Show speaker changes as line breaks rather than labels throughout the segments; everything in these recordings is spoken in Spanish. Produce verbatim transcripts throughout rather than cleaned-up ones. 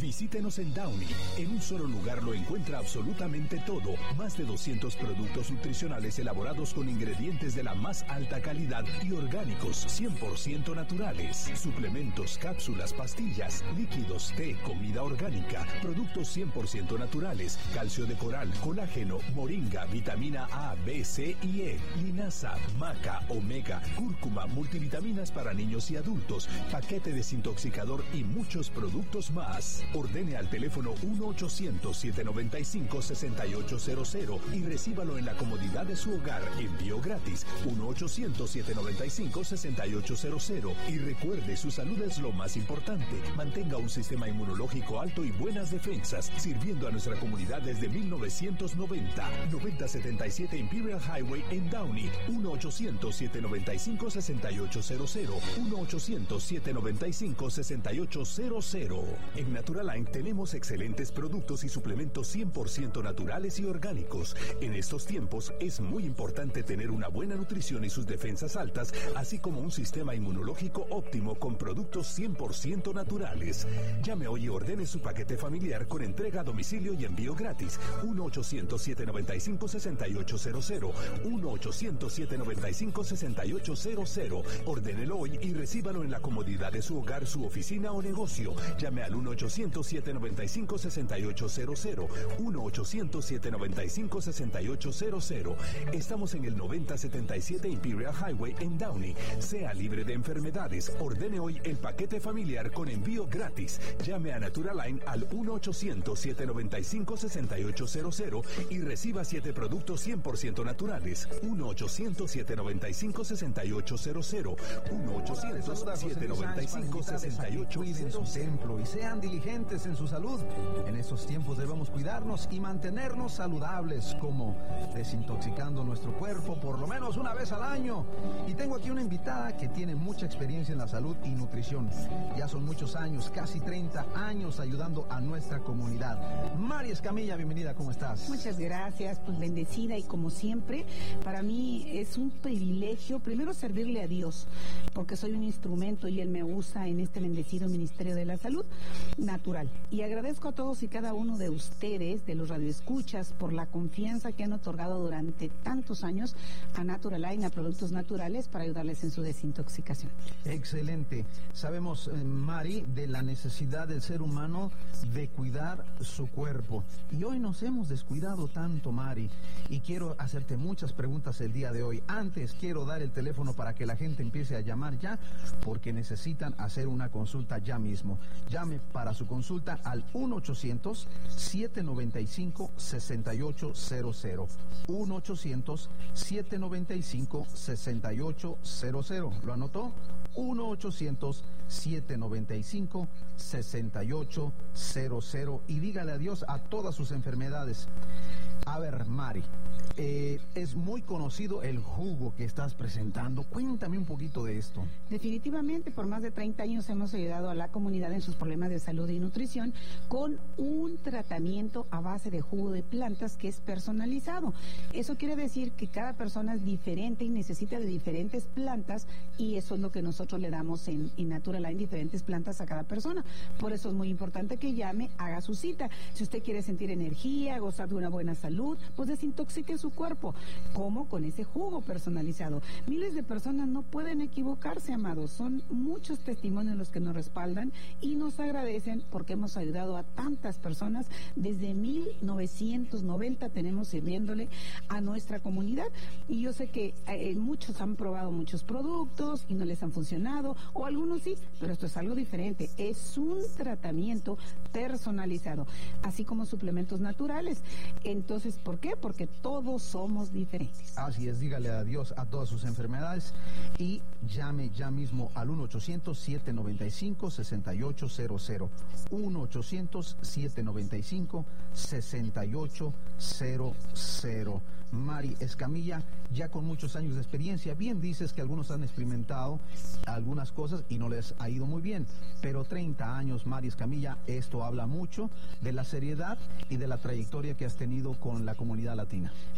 Visítenos en Downey. En un solo lugar lo encuentra absolutamente todo. Más de doscientos productos nutricionales elaborados con ingredientes de la más alta calidad y orgánicos, cien por ciento naturales. Suplementos, cápsulas, pastillas, líquidos, té, comida orgánica, productos cien por ciento naturales, calcio de coral, colágeno, moringa, vitamina A, B, C y E, linaza, maca, omega, cúrcuma, multivitaminas para niños y adultos, paquete desintoxicador y muchos productos más. Ordene al teléfono uno ochocientos, siete noventa y cinco, sesenta y ocho cero cero y recíbalo en la comodidad de su hogar. Envío gratis uno ochocientos, siete noventa y cinco, sesenta y ocho cero cero. Y recuerde, su salud es lo más importante. Mantenga un sistema inmunológico alto y buenas defensas, sirviendo a nuestra comunidad desde mil novecientos noventa. noventa setenta y siete Imperial Highway en Downey. uno ochocientos, siete noventa y cinco, sesenta y ocho cero cero. uno ochocientos, siete noventa y cinco, sesenta y ocho cero cero. En Naturaline tenemos excelentes productos y suplementos cien por ciento naturales y orgánicos. En estos tiempos es muy importante tener una buena nutrición y sus defensas altas, así como un sistema inmunológico óptimo con productos cien por ciento naturales. Llame hoy y ordene su paquete familiar con entrega a domicilio y envío gratis. uno ochocientos, siete noventa y cinco, sesenta y ocho cero cero. uno ochocientos, siete noventa y cinco, sesenta y ocho cero cero. Ordénelo hoy y recíbalo en la comodidad de su hogar, su oficina o negocio. Llame al uno ochocientos, siete noventa y cinco, sesenta y ocho cero cero. uno ochocientos, siete noventa y cinco, sesenta y ocho cero cero. Estamos en el noventa setenta y siete Imperial Highway en Downey. Sea libre de enfermedades. Ordene hoy el paquete familiar con envío gratis. Llame a Naturaline al uno ochocientos, siete noventa y cinco, sesenta y ocho cero cero y reciba siete productos cien por ciento naturales. uno ochocientos, siete noventa y cinco, sesenta y ocho cero cero. uno ochocientos, siete noventa y cinco, sesenta y ocho cero cero.
Cuiden su templo y sean diligentes en su salud. En estos tiempos debemos cuidarnos y mantenernos saludables, como desintoxicando nuestro cuerpo por lo menos una vez al año. Y tengo aquí una invitada que tiene mucha experiencia en la salud y nutrición. Ya son muchos años, casi treinta años ayudando a nuestra comunidad. Mari Escamilla, bienvenida, ¿cómo estás?
Muchas gracias, pues bendecida, y como siempre, para mí es un privilegio primero servirle a Dios, porque soy un instrumento y Él me usa en este bendecido Ministerio de la Salud Natural. Y agradezco a todos y cada uno de ustedes, de los radioescuchas, por la confianza que han otorgado durante tantos años a Naturaline, a productos naturales, para ayudarles en su desintoxicación.
Excelente. Sabemos, eh, Mari, de la necesidad del ser humano de cuidar su cuerpo. Y hoy nos hemos descuidado tanto, Mari, y quiero hacerte muchas preguntas el día de hoy. Antes quiero dar el teléfono para que la gente empiece a llamar ya, porque necesitan hacer una consulta ya mismo. Llame para su consulta al uno ochocientos, siete noventa y cinco, sesenta y ocho cero cero. uno ochocientos, siete noventa y cinco, sesenta y ocho cero cero. ¿Lo anotó? uno ochocientos, siete noventa y cinco, sesenta y ocho cero cero. Y dígale adiós a todas sus enfermedades. A ver, Mari, eh, es muy conocido el jugo que estás presentando. Cuéntame un poquito de esto.
Definitivamente, por más de treinta años hemos ayudado a la comunidad en sus problemas de salud y nutrición con un tratamiento a base de jugo de plantas que es personalizado. Eso quiere decir que cada persona es diferente y necesita de diferentes plantas, y eso es lo que nosotros le damos en, en Naturaline, diferentes plantas a cada persona. Por eso es muy importante que llame, haga su cita. Si usted quiere sentir energía, gozar de una buena salud, pues desintoxique su cuerpo. ¿Cómo? Con ese jugo personalizado. Miles de personas no pueden equivocarse, amados. Son muchos testimonios los que nos respaldan y nos agradecen, porque hemos ayudado a tantas personas. Desde mil novecientos noventa tenemos sirviéndole a nuestra comunidad, y yo sé que eh, muchos han probado muchos productos y no les han funcionado, o algunos sí, pero esto es algo diferente. Es un tratamiento personalizado, así como suplementos naturales. Entonces, ¿por qué? Porque todos somos diferentes.
Así es, dígale adiós a todas sus enfermedades y llame ya mismo al uno ochocientos, siete noventa y cinco, sesenta y ocho cero cero. uno ochocientos, siete noventa y cinco, sesenta y ocho cero cero. Mari Escamilla, ya con muchos años de experiencia, bien dices que algunos han experimentado algunas cosas y no les ha ido muy bien, pero treinta años, Mari Escamilla, esto habla mucho de la seriedad y de la trayectoria que has tenido con la comunidad latina.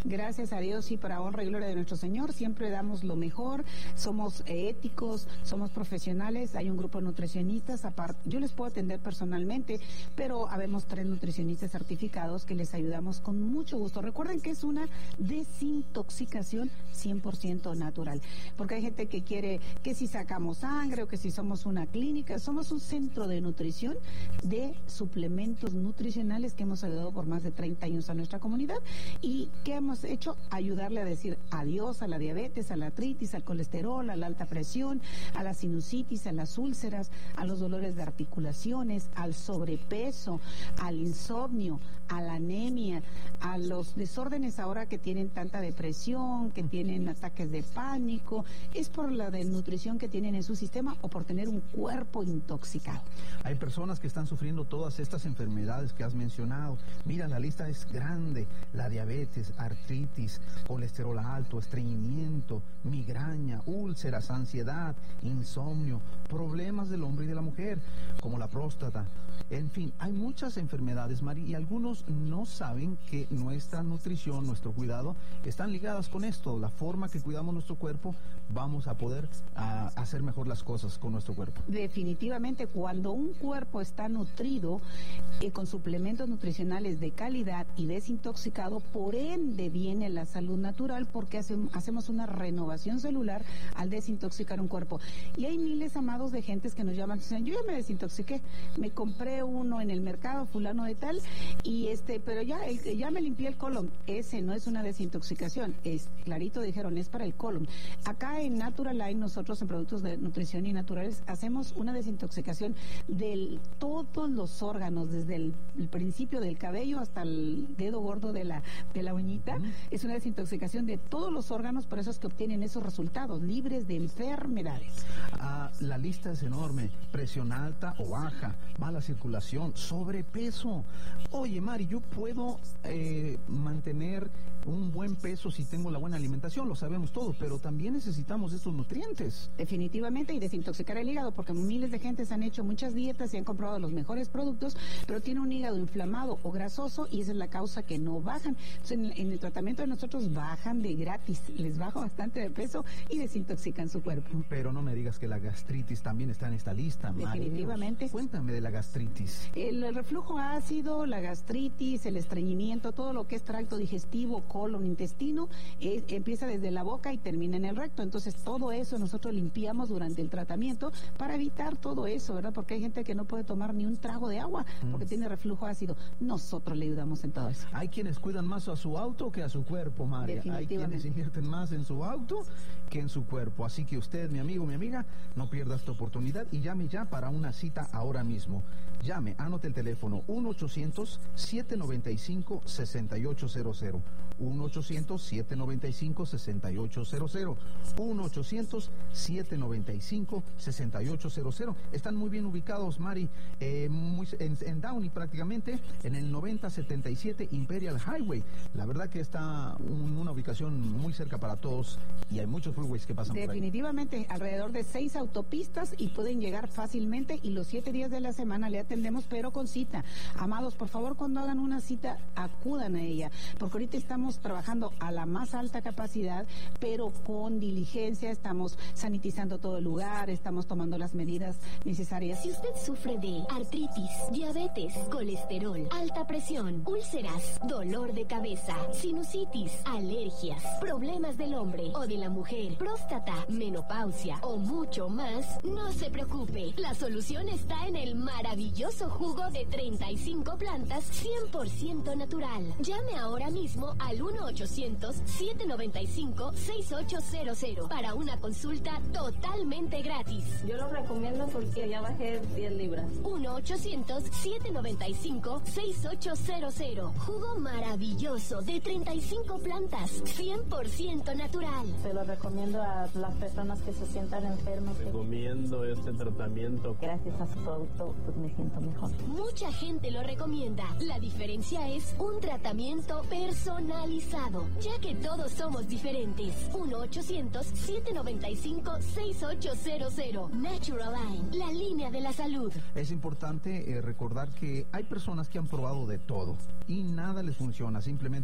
Gracias a Dios y para honra y gloria de nuestro Señor, siempre damos lo mejor, somos éticos, somos profesionales, hay un grupo de nutricionistas, aparte, yo les puedo atender personalmente, pero habemos tres nutricionistas certificados que les ayudamos con mucho gusto. Recuerden que es una desintoxicación cien por ciento natural, porque hay gente que quiere que si sacamos sangre o que si somos una clínica, somos un centro de nutrición, de suplementos nutricionales que hemos ayudado por más de treinta años a nuestra comunidad. ¿Y qué hemos hecho? Ayudarle a decir adiós a la diabetes, a la artritis, al colesterol, a la alta presión, a la sinusitis, a las úlceras, a los dolores de articulaciones, al sobrepeso, al insomnio, a la anemia, a los desórdenes ahora que tienen tanta depresión, que tienen ataques de pánico. Es por la desnutrición que tienen en su sistema o por tener un cuerpo intoxicado.
Hay personas que están sufriendo todas estas enfermedades que has mencionado. Mira, la lista es grande. La diabetes, artritis, colesterol alto, estreñimiento, migraña, úlceras, ansiedad, insomnio, problemas del hombre y de la mujer, como la próstata. En fin, hay muchas enfermedades, Mari, y algunos no saben que nuestra nutrición, nuestro cuidado, están ligadas con esto. La forma que cuidamos nuestro cuerpo, vamos a poder a, hacer mejor las cosas con nuestro cuerpo.
Definitivamente, cuando un cuerpo está nutrido eh, con suplementos nutricionales de calidad y desintoxicado, por ende viene la salud natural, porque hace, hacemos una renovación celular al desintoxicar un cuerpo. Y hay miles, amados, de gentes que nos llaman y dicen, yo ya me desintoxiqué, me compré uno en el mercado, fulano de tal, y este, pero ya, el, ya me limpié el colon. Ese no es una desintoxicación, es clarito dijeron, es para el colon. Acá en Natural Line, nosotros en productos de nutrición y naturales, hacemos una desintoxicación de todos los órganos, desde el, el principio del cabello hasta el dedo gordo de la, de la uñita. Uh-huh. Es una desintoxicación de todos los órganos, por eso es que obtienen esos resultados, libres de enfermedades.
Ah, la lista es enorme: presión alta o baja, mala circulación, sobrepeso. Oye, Mari, yo puedo eh, mantener un buen peso si tengo la buena alimentación, lo sabemos todo, pero también necesitamos estos nutrientes.
Definitivamente, y desintoxicar el hígado, porque miles de gentes han hecho muchas dietas y han comprado los mejores productos, pero tiene un hígado inflamado o grasoso y esa es la causa que no bajan. Entonces, en, en el tratamiento de nosotros bajan de gratis, les baja bastante de peso y desintoxican su cuerpo.
Pero no me digas que la gastritis también está en esta lista, Mari.
Definitivamente.
Cuéntame de la gastritis.
El, el reflujo ácido, la gastritis, el estreñimiento, todo lo que es tracto digestivo, colon, intestino, eh, empieza desde la boca y termina en el recto. Entonces, todo eso nosotros limpiamos durante el tratamiento para evitar todo eso, ¿verdad? Porque hay gente que no puede tomar ni un trago de agua porque mm. tiene reflujo ácido. Nosotros le ayudamos en todo eso.
Hay quienes cuidan más a su auto que a su cuerpo, María. Hay quienes invierten más en su auto que en su cuerpo. Así que usted, mi amigo, mi amiga, no pierda esta oportunidad y llame ya para una cita ahora mismo. Llame, anote el teléfono uno ochocientos, siete noventa y cinco, sesenta y ocho cero cero. uno ochocientos, siete noventa y cinco, sesenta y ocho cero cero. uno ochocientos, siete noventa y cinco, sesenta y ocho cero cero. Están muy bien ubicados, Mari, eh, muy, en, en Downey prácticamente, en el noventa setenta y siete Imperial Highway. La verdad que está un, una ubicación muy cerca para todos y hay muchos freeways que pasan por ahí.
Definitivamente, alrededor de seis autopistas y pueden llegar fácilmente y los siete días de la semana le atendemos, pero con cita. Amados, por favor, cuando hagan una cita, acudan a ella, porque ahorita estamos trabajando a la más alta capacidad, pero con diligencia, estamos sanitizando todo el lugar, estamos tomando las medidas necesarias.
Si usted sufre de artritis, diabetes, colesterol, alta presión, úlceras, dolor de cabeza, sinusitis, alergias, problemas del hombre o de la mujer, próstata, menopausia o mucho más, no se preocupe. La solución está en el maravilloso jugo de treinta y cinco plantas cien por ciento natural. Llame ahora mismo al uno ochocientos, siete noventa y cinco, sesenta y ocho cero cero para una consulta totalmente gratis.
Yo lo recomiendo porque ya bajé diez libras.
uno ochocientos, siete noventa y cinco, sesenta y ocho cero cero. Jugo maravilloso de treinta y cinco plantas cien por ciento natural.
Se lo recomiendo a las personas que se sientan enfermas.
Recomiendo este tratamiento.
Gracias a su producto pues me siento mejor.
Mucha gente lo recomienda. La diferencia es un tratamiento personalizado, ya que todos somos diferentes. uno ochocientos, siete noventa y cinco, sesenta y ocho cero cero. Natural Line, la línea de la salud.
Es importante eh, recordar que hay personas que han probado de todo y nada les funciona. Simplemente pueden tener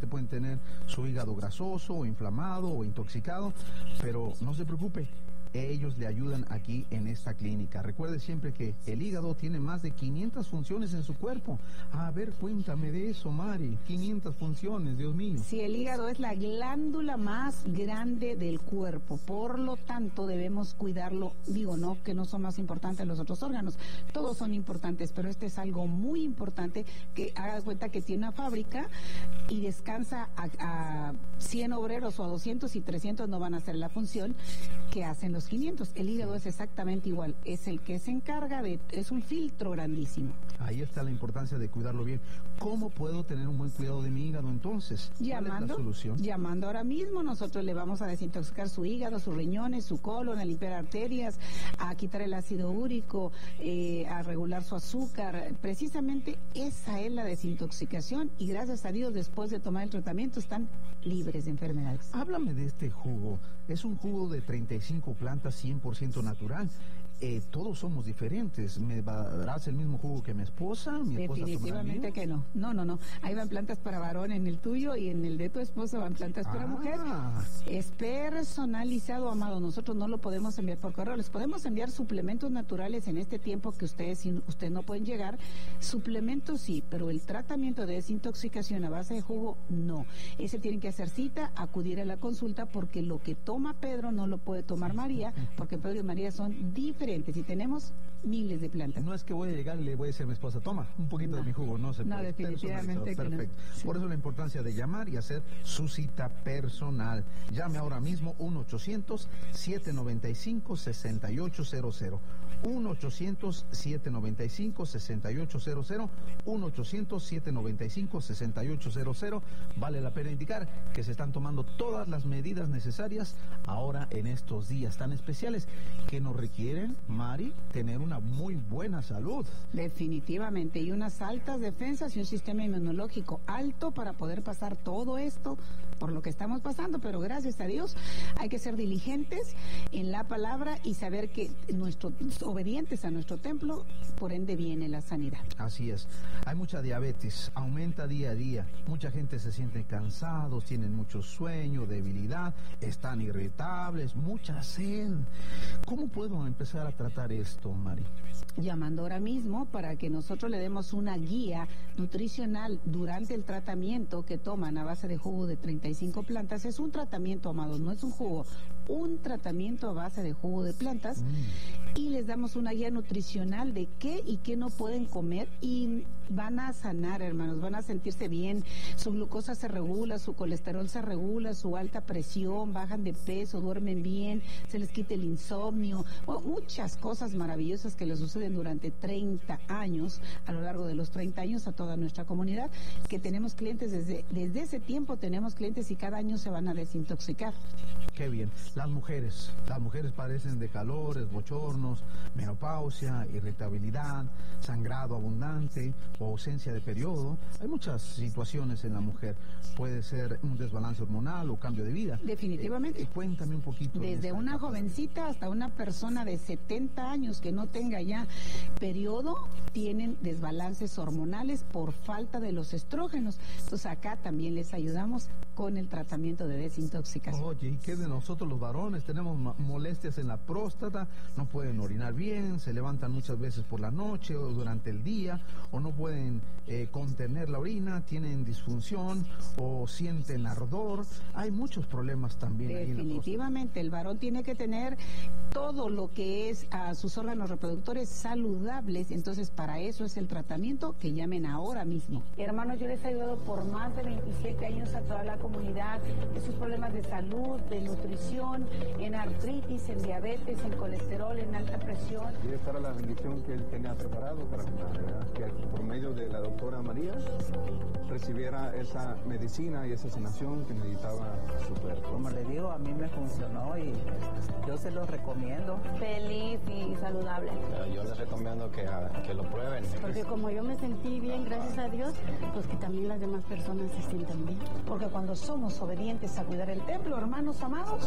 tener su hígado grasoso o inflamado o intoxicado, pero no se preocupe. Ellos le ayudan aquí en esta clínica. Recuerde siempre que el hígado tiene más de quinientas funciones en su cuerpo. A ver, cuéntame de eso, Mari. quinientas funciones, Dios mío.
Sí, el hígado es la glándula más grande del cuerpo. Por lo tanto, debemos cuidarlo. Digo, no, que no son más importantes los otros órganos. Todos son importantes, pero este es algo muy importante, que hagas cuenta que tiene una fábrica y descansa a, a cien obreros o a doscientos, y trescientos no van a hacer la función que hacen los quinientos. El hígado es exactamente igual, es el que se encarga de, es un filtro grandísimo.
Ahí está la importancia de cuidarlo bien. ¿Cómo puedo tener un buen cuidado de mi hígado entonces?
Llamando,
¿Cuál es la solución?
Llamando ahora mismo, nosotros le vamos a desintoxicar su hígado, sus riñones, su colon, a limpiar arterias, a quitar el ácido úrico, eh, a regular su azúcar. Precisamente esa es la desintoxicación, y gracias a Dios, después de tomar el tratamiento, están libres de enfermedades.
Háblame de este jugo. Es un jugo de treinta y cinco plantas, cien por ciento natural. Eh, todos somos diferentes. ¿Me darás el mismo jugo que mi esposa? ¿Mi esposa
Definitivamente que no. No, no, no. Ahí van plantas para varón en el tuyo, y en el de tu esposa van plantas para
ah.
mujer. Es personalizado, amado. Nosotros no lo podemos enviar por correo. Les podemos enviar suplementos naturales en este tiempo que ustedes, ustedes no pueden llegar. Suplementos sí, pero el tratamiento de desintoxicación a base de jugo, no. Ese tienen que hacer cita, acudir a la consulta, porque lo que toma Pedro no lo puede tomar María, porque Pedro y María son diferentes, y tenemos miles de plantas.
No es que voy a llegar y le voy a decir a mi esposa, toma un poquito
no.
de mi jugo, no se
No,
puede.
definitivamente que no.
Perfecto. Sí. Por eso la importancia de llamar y hacer su cita personal. Llame ahora mismo uno ochocientos, siete noventa y cinco, sesenta y ocho cero cero. uno ochocientos, siete noventa y cinco, sesenta y ocho cero cero. uno ochocientos, siete noventa y cinco, sesenta y ocho cero cero. Vale la pena indicar que se están tomando todas las medidas necesarias ahora en estos días tan especiales que nos requieren, Mari, tener una muy buena salud.
Definitivamente, y unas altas defensas y un sistema inmunológico alto para poder pasar todo esto por lo que estamos pasando, pero gracias a Dios hay que ser diligentes en la palabra y saber que nuestros obedientes a nuestro templo, por ende viene la sanidad.
Así es. Hay mucha diabetes, aumenta día a día. Mucha gente se siente cansados, tienen mucho sueño, debilidad, están irritables, mucha sed. ¿Cómo puedo empezar a tratar esto, Mari?
Llamando ahora mismo para que nosotros le demos una guía nutricional durante el tratamiento que toman a base de jugo de treinta y cinco plantas. Es un tratamiento, amados, no es un jugo, un tratamiento a base de jugo de plantas. Mm. Y les damos una guía nutricional de qué y qué no pueden comer, y van a sanar, hermanos, van a sentirse bien, su glucosa se regula, su colesterol se regula, su alta presión, bajan de peso, duermen bien, se les quita el insomnio, bueno, muchas cosas maravillosas que les suceden durante treinta años, a lo largo de los treinta años, a toda nuestra comunidad, que tenemos clientes desde, desde ese tiempo, tenemos clientes y cada año se van a desintoxicar.
Qué bien. Las mujeres, las mujeres padecen de calores, bochornos, menopausia, irritabilidad, sangrado abundante o ausencia de periodo. Hay muchas situaciones en la mujer. Puede ser un desbalance hormonal o cambio de vida.
Definitivamente.
Eh, cuéntame un poquito.
Desde una etapa. Jovencita hasta una persona de setenta años que no tenga ya periodo, tienen desbalances hormonales por falta de los estrógenos. Entonces acá también les ayudamos con el tratamiento de desintoxicación.
Oye, ¿y qué de nosotros los varones? Tenemos molestias en la próstata, no pueden orinar bien, se levantan muchas veces por la noche o durante el día, o no pueden eh, contener la orina, tienen disfunción o sienten ardor. Hay muchos problemas también.
Definitivamente,
ahí en la
el varón tiene que tener todo lo que es a sus órganos reproductores saludables, entonces para eso es el tratamiento, que llamen ahora mismo. Hermanos, yo les he ayudado por más de veintisiete años a toda la comunidad en sus problemas de salud, de nutrición, en artritis, en diabetes, en colesterol, en alta presión.
Y esta era la bendición que él tenía preparado para que por medio de la doctora María recibiera esa medicina y esa sanación que necesitaba su cuerpo.
Como le digo, a mí me funcionó y yo se lo recomiendo.
Feliz feliz y saludable.
Yo les recomiendo que, que lo prueben.
Porque como yo me sentí bien, gracias a Dios, pues que también las demás personas se sientan bien.
Porque cuando somos obedientes a cuidar el templo, hermanos amados,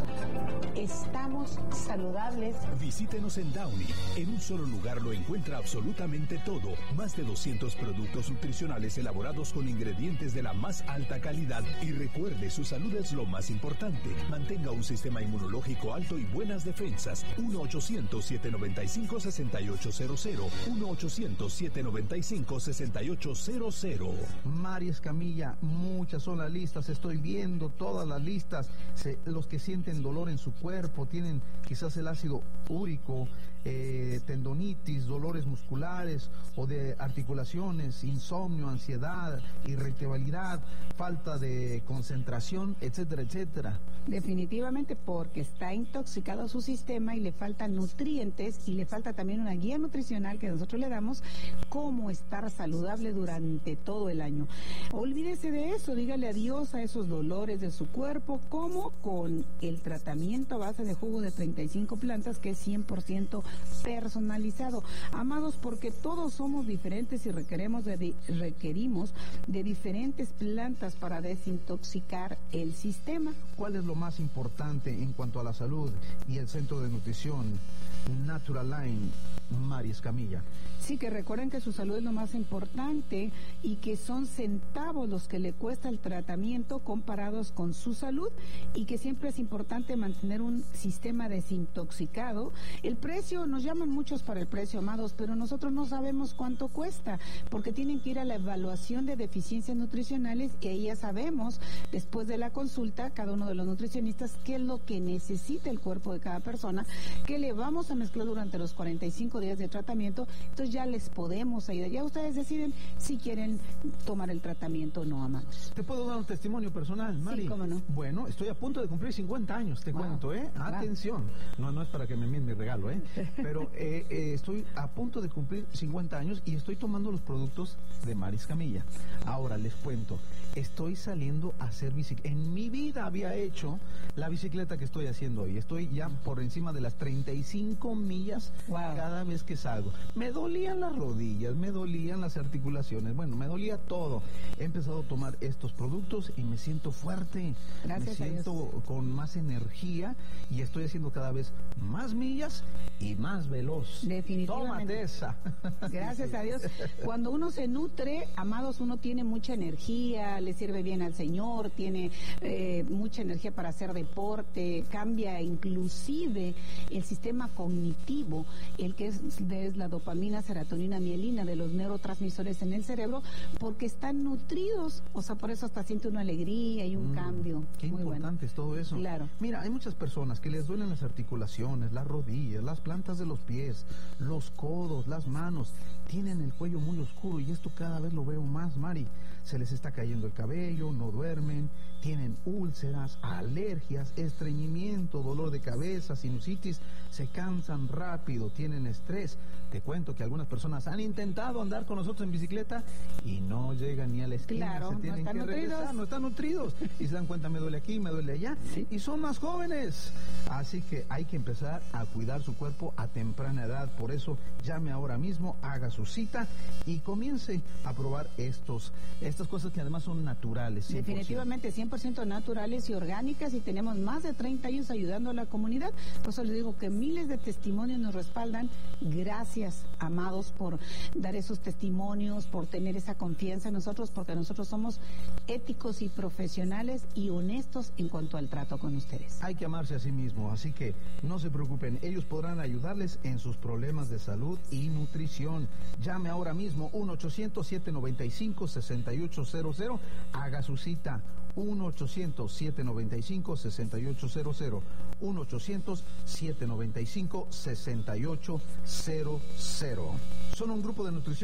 estamos saludables.
Visítenos en Downey. En un solo lugar lo encuentra absolutamente todo. Más de doscientos productos nutricionales elaborados con ingredientes de la más alta calidad. Y recuerde, su salud es lo más importante. Mantenga un sistema inmunológico alto y buenas defensas. uno ochocientos, siete noventa y cinco, sesenta y ocho cero cero. uno ochocientos, siete noventa y cinco, sesenta y ocho cero cero.
Mari Escamilla, muchas son las listas, estoy viendo todas las listas. Se, los que sienten dolor en su cuerpo, tienen quizás el ácido úrico, eh, tendonitis, dolores musculares o de articulaciones, insomnio, ansiedad, irritabilidad, falta de concentración, etcétera, etcétera.
Definitivamente porque está intoxicado su sistema y le faltan nutrientes y le falta también una guía nutricional que nosotros le damos cómo estar saludable durante todo el año. Olvídese de eso, dígale adiós a esos dolores de su cuerpo, como con el tratamiento a base de jugo de treinta y cinco plantas que es cien por ciento personalizado. Amados, porque todos somos diferentes y requeremos de, requerimos de diferentes plantas para desintoxicar el sistema.
¿Cuál es lo más importante en cuanto a la salud y el centro de nutrición Natural Line, Mari Escamilla?
Sí, que recuerden que su salud es lo más importante y que son centavos los que le cuesta el tratamiento comparados con su salud, y que siempre es importante mantener un sistema desintoxicado. El precio, nos llaman muchos para el precio, amados, pero nosotros no sabemos cuánto cuesta, porque tienen que ir a la evaluación de deficiencias nutricionales y ahí ya sabemos, después de la consulta, cada uno de los nutricionistas, qué es lo que necesita el cuerpo de cada persona, que le vamos a mezclar durante los cuarenta y cinco días de tratamiento. Entonces ya les podemos ayudar. Ya ustedes deciden si quieren tomar el tratamiento o no, amados.
¿Te puedo dar un testimonio personal, Mari?
Sí, cómo no.
Bueno, estoy a punto de cumplir cincuenta años, te wow. cuento, ¿eh? Wow. Atención. No, no es para que me envíen mi regalo, ¿eh? Pero eh, eh, estoy a punto de cumplir cincuenta años y estoy tomando los productos de Mari Escamilla. Ahora les cuento, estoy saliendo a hacer bicicleta. En mi vida había hecho la bicicleta que estoy haciendo hoy. Estoy ya por encima de las treinta y cinco millas wow. cada vez que salgo. Me dolían las rodillas, me dolían las articulaciones, bueno, me dolía todo. He empezado a tomar estos productos y me siento fuerte.
Gracias
me siento
a Dios.
Con más energía y estoy haciendo cada vez más millas y más veloz.
Definitivamente.
Tómate esa.
Gracias a Dios. Cuando uno se nutre, amados, uno tiene mucha energía, le sirve bien al Señor, tiene eh, mucha energía para hacer deporte, cambia inclusive el sistema cognitivo, el que es, es la dopamina, serotonina, mielina, de los neurotransmisores en el cerebro, porque están nutridos, o sea, por eso hasta siente una alegría y un mm, cambio.
Qué
muy
importante
bueno.
es todo eso.
Claro.
Mira, hay muchas personas que les duelen las articulaciones, las rodillas, las plantas de los pies, los codos, las manos, tienen el cuello muy oscuro y esto cada vez lo veo más, Mari. Se les está cayendo el cabello, no duermen, tienen úlceras, alergias, estreñimiento, dolor de cabeza, sinusitis, se cansan rápido, tienen estrés. Te cuento que algunas personas han intentado andar con nosotros en bicicleta y no llegan ni a la esquina,
claro,
se tienen
no
que
nutridos.
regresar, no están nutridos y se dan cuenta, me duele aquí, me duele allá, sí. y son más jóvenes. Así que hay que empezar a cuidar su cuerpo a temprana edad. Por eso llame ahora mismo, haga su cita y comience a probar estos estas cosas que además son naturales. cien por ciento.
Definitivamente cien por ciento naturales y orgánicas, y tenemos más de treinta años ayudando a la comunidad. Por eso les digo que miles de testimonios nos respaldan. Gracias, amados, por dar esos testimonios, por tener esa confianza en nosotros, porque nosotros somos éticos y profesionales y honestos en cuanto al trato con ustedes.
Hay que amarse a sí mismo, así que no se preocupen, ellos podrán ayudarles en sus problemas de salud y nutrición. Llame ahora mismo uno ochocientos, siete noventa y cinco, sesenta y ocho cero cero, haga su cita. uno ochocientos, siete noventa y cinco, sesenta y ocho cero cero, uno ochocientos, siete noventa y cinco, sesenta y ocho cero cero. Son un grupo de nutrición certificado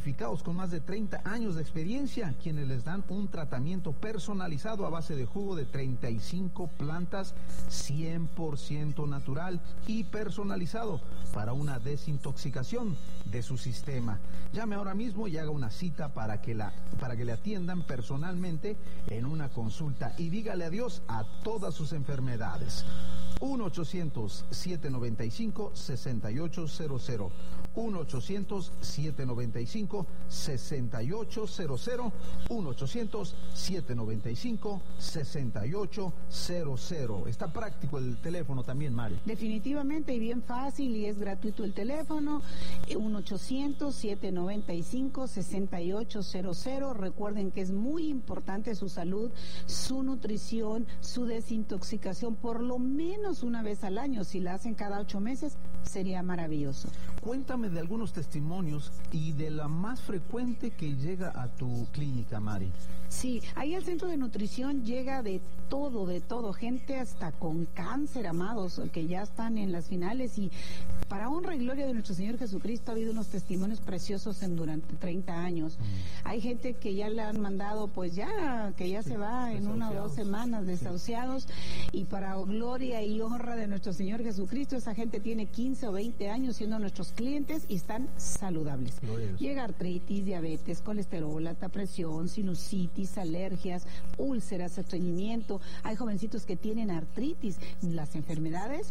certificados con más de treinta años de experiencia, quienes les dan un tratamiento personalizado a base de jugo de treinta y cinco plantas cien por ciento natural y personalizado para una desintoxicación de su sistema. Llame ahora mismo y haga una cita para que, la, para que le atiendan personalmente en una consulta y dígale adiós a todas sus enfermedades. uno ochocientos, siete noventa y cinco, sesenta y ocho cero cero. uno ochocientos, siete noventa y cinco, sesenta y ocho cero cero. uno ochocientos, siete noventa y cinco, sesenta y ocho cero cero. Está práctico el teléfono también, Mari.
Definitivamente, y bien fácil, y es gratuito el teléfono. uno ochocientos, siete noventa y cinco, sesenta y ocho cero cero. Recuerden que es muy importante su salud, su nutrición, su desintoxicación, por lo menos una vez al año. Si la hacen cada ocho meses, sería maravilloso.
Cuéntame de algunos testimonios y de la más frecuente que llega a tu clínica, Mari.
Sí, ahí al centro de nutrición llega de todo, de todo, gente hasta con cáncer, amados, que ya están en las finales, y para honra y gloria de nuestro Señor Jesucristo ha habido unos testimonios preciosos en durante treinta años. Mm. Hay gente que ya le han mandado, pues ya, que ya sí, se va en una o dos semanas desahuciados, sí. Y para gloria y honra de nuestro Señor Jesucristo, esa gente tiene quince o veinte años siendo nuestros clientes y están saludables. Glorious. Llega artritis, diabetes, colesterol, alta presión, sinusitis, alergias, úlceras, estreñimiento. Hay jovencitos que tienen artritis. Las enfermedades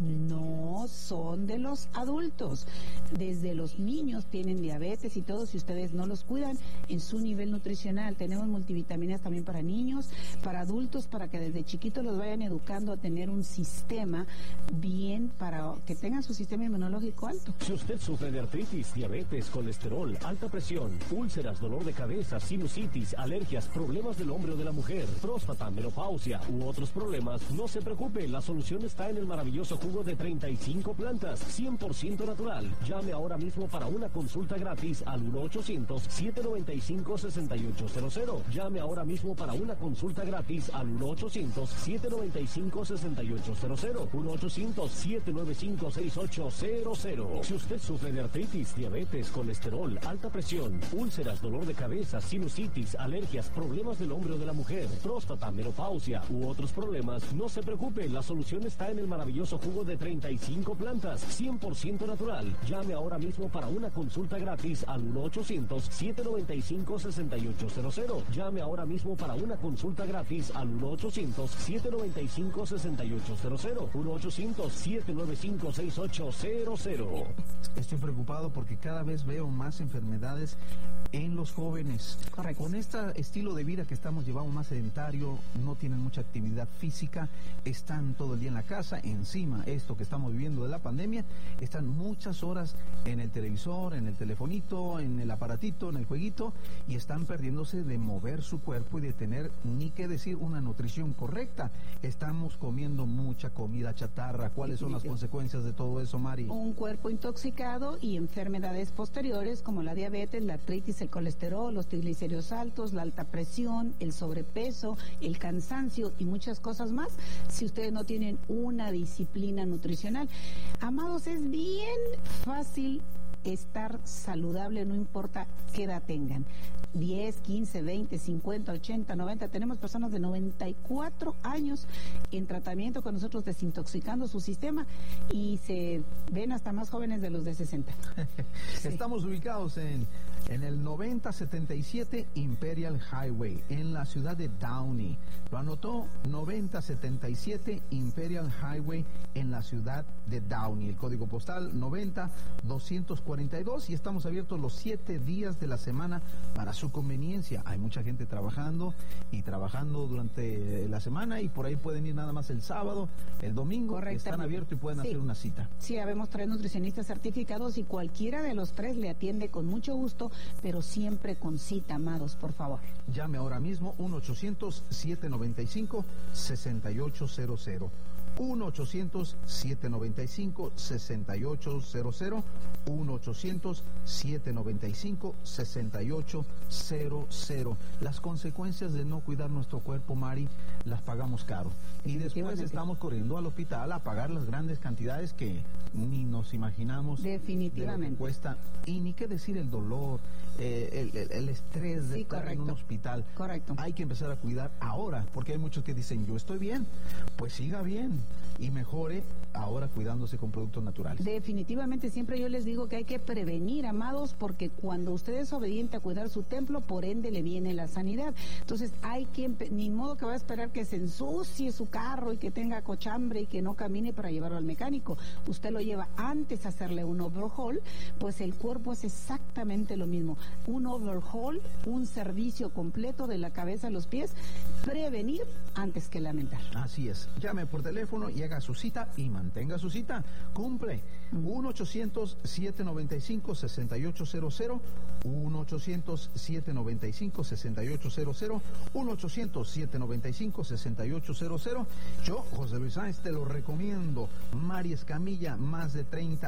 no son de los adultos. Desde los niños tienen diabetes y todo, si ustedes no los cuidan en su nivel nutricional. Tenemos multivitaminas también para niños, para adultos, para que desde chiquitos los vayan educando a tener un sistema bien, para que tengan su sistema inmunológico alto.
Si usted sufre de artritis, diabetes, colesterol, alta presión, úlceras, dolor de cabeza, sinusitis, alergias, problemas del hombre o de la mujer, próstata, menopausia u otros problemas, no se preocupe, la solución está en el maravilloso jugo de treinta y cinco plantas, cien por ciento natural. Llame ahora mismo para una consulta gratis al uno ochocientos, siete noventa y cinco, sesenta y ocho cero cero. Llame ahora mismo para una consulta gratis al uno ochocientos, siete noventa y cinco, sesenta y ocho cero cero. uno ochocientos, siete nueve cinco, seis ocho cero cero. Si usted sufre de artritis, diabetes, colesterol, alta presión, úlceras, dolor de cabeza, sinusitis, alergias, problemas del hombre o de la mujer, próstata, menopausia u otros problemas, no se preocupe, la solución está en el maravilloso jugo de treinta y cinco plantas, cien por ciento natural. Llame ahora mismo para una consulta gratis al uno ochocientos, siete noventa y cinco, sesenta y ocho cero cero. Llame ahora mismo para una consulta gratis al uno ochocientos, siete noventa y cinco, sesenta y ocho cero cero. uno ochocientos, siete nueve cinco, seis ocho cero cero.
Estoy preocupado porque cada vez veo más enfermedades en los jóvenes. Correcto. Con este estilo de vida que estamos llevando más sedentario, no tienen mucha actividad física, están todo el día en la casa, encima esto que estamos viviendo de la pandemia, están muchas horas en el televisor, en el telefonito, en el aparatito, en el jueguito, y están perdiéndose de mover su cuerpo y de tener, ni que decir, una nutrición correcta. Estamos comiendo mucha comida chatarra. ¿Cuáles son las consecuencias de todo eso, Mari?
Un cuerpo intoxicado y enfermedades posteriores como la diabetes, la artritis, el colesterol, los triglicéridos altos, la alta presión, el sobrepeso, el cansancio y muchas cosas más, si ustedes no tienen una disciplina nutricional. Amados, es bien fácil estar saludable, no importa qué edad tengan. diez, quince, veinte, cincuenta, ochenta, noventa. Tenemos personas de noventa y cuatro años en tratamiento con nosotros, desintoxicando su sistema, y se ven hasta más jóvenes de los de sesenta.
Sí. Estamos ubicados en, en el noventa setenta y siete Imperial Highway, en la ciudad de Downey. Lo anotó, noventa setenta y siete Imperial Highway, en la ciudad de Downey. El código postal noventa doscientos cuarenta y dos, y estamos abiertos los siete días de la semana para su conveniencia. Hay mucha gente trabajando y trabajando durante la semana, y por ahí pueden ir nada más el sábado, el domingo. Están abiertos y pueden sí. hacer una cita.
Sí, habemos tres nutricionistas certificados y cualquiera de los tres le atiende con mucho gusto, pero siempre con cita, amados, por favor.
Llame ahora mismo uno ochocientos, siete noventa y cinco, sesenta y ocho cero cero. uno ochocientos, siete noventa y cinco, sesenta y ocho cero cero, uno ochocientos, siete noventa y cinco, sesenta y ocho cero cero. Las consecuencias de no cuidar nuestro cuerpo, Mari, las pagamos caro. Y después estamos corriendo al hospital a pagar las grandes cantidades que ni nos imaginamos.
Definitivamente.
De lo que cuesta. Y ni qué decir el dolor, eh, el, el, el estrés de
sí,
estar
correcto.
en un hospital.
Correcto.
Hay que empezar a cuidar ahora, porque hay muchos que dicen, yo estoy bien. Pues siga bien y mejore ahora cuidándose con productos naturales.
Definitivamente, siempre yo les digo que hay que prevenir, amados, porque cuando usted es obediente a cuidar su templo, por ende le viene la sanidad. Entonces hay que, ni modo que va a esperar que se ensucie su carro y que tenga cochambre y que no camine para llevarlo al mecánico. Usted lo lleva antes a hacerle un overhaul, pues el cuerpo es exactamente lo mismo. Un overhaul, un servicio completo de la cabeza a los pies, prevenir antes que lamentar.
Así es. Llame por teléfono y haga su cita y mantenga su cita. Cumple. uno ochocientos, siete noventa y cinco, sesenta y ocho cero cero, uno ochocientos, siete noventa y cinco, sesenta y ocho cero cero, uno ochocientos, siete noventa y cinco, sesenta y ocho cero cero. Yo, José Luis Sáenz, te lo recomiendo. Mari Escamilla, más de treinta